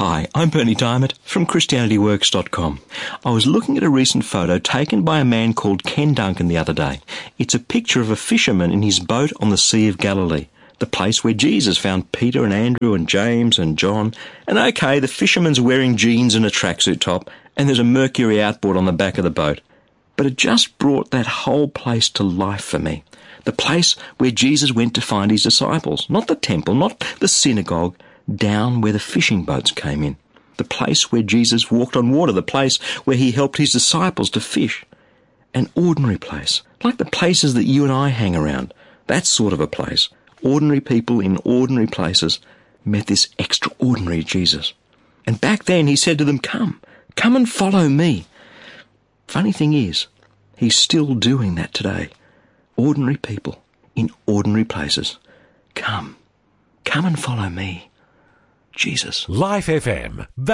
Hi, I'm Bernie Diamond from ChristianityWorks.com. I was looking at a recent photo taken by a man called Ken Duncan the other day. It's a picture of a fisherman in his boat on the Sea of Galilee, the place where Jesus found Peter and Andrew and James and John. And okay, the fisherman's wearing jeans and a tracksuit top, and there's a Mercury outboard on the back of the boat. But it just brought that whole place to life for me. The place where Jesus went to find his disciples. Not the temple, not the synagogue, down where the fishing boats came in. The place where Jesus walked on water, the place where he helped his disciples to fish. An ordinary place, like the places that you and I hang around. That sort of a place. Ordinary people in ordinary places met this extraordinary Jesus. And back then he said to them, come and follow me. Funny thing is, he's still doing that today. Ordinary people in ordinary places. Come and follow me. Jesus. Life FM.